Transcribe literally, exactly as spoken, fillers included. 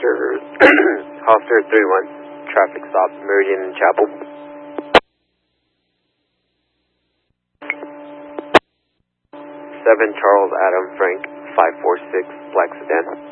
Hoster, Hoster three one, traffic stop, Meridian and Chapel. seven Charles Adam Frank, five four six, Black Sedan.